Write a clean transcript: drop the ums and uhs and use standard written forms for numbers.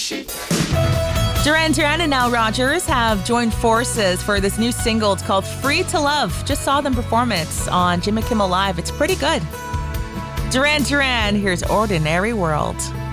Duran Duran and Nile Rodgers have joined forces for this new single. It's called Free to Love. Just saw them perform it on Jimmy Kimmel Live. It's pretty good. Duran Duran, here's Ordinary World.